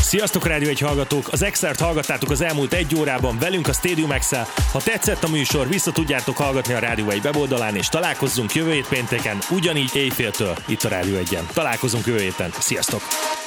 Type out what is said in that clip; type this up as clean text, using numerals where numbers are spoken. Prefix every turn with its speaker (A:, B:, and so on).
A: Sziasztok, Rádió 1 hallgatók! Az Extrát hallgattátok az elmúlt 1 órában velünk a Stadium X-el. Ha tetszett a műsor, vissza tudjátok hallgatni a Rádió 1 weboldalán, és találkozzunk jövő hét pénteken, ugyanígy éjféltől itt a Rádió 1-en. Találkozunk jövő héten. Sziasztok!